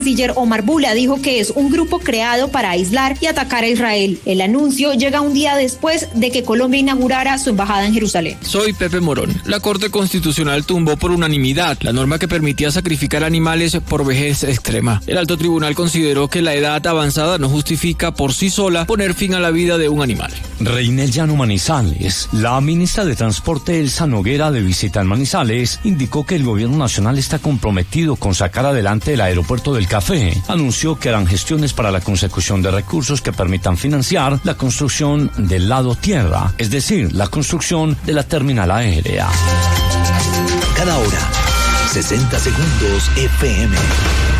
canciller Omar Bula dijo que es un grupo creado para aislar y atacar a Israel. El anuncio llega un día después de que Colombia inaugurara su embajada en Jerusalén. Soy Pepe Morón. La Corte Constitucional tumbó por unanimidad la norma que permitía sacrificar animales por vejez extrema. El alto tribunal consideró que la edad avanzada no justifica por sí sola poner fin a la vida de un animal. Reinel Llano Manizales. La ministra de Transporte Elsa Noguera, de visita en Manizales, indicó que el gobierno nacional está comprometido con sacar adelante el aeropuerto del Café. Anunció que harán gestiones para la consecución de recursos que permitan financiar la construcción del lado tierra, es decir, la construcción de la terminal aérea. Cada hora, 60 segundos FM.